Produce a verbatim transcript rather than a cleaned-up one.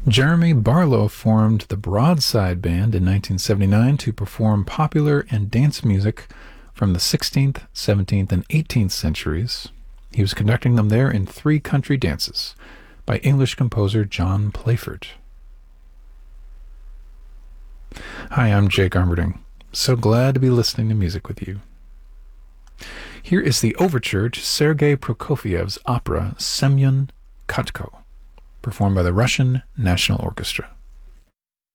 Jeremy Barlow formed the Broadside Band in nineteen seventy-nine to perform popular and dance music from the sixteenth, seventeenth, and eighteenth centuries. He was conducting them there in Three Country Dances by English composer John Playford. Hi, I'm Jake Armerding. So glad to be listening to music with you. Here is the overture to Sergei Prokofiev's opera Semyon Khatko, performed by the Russian National Orchestra.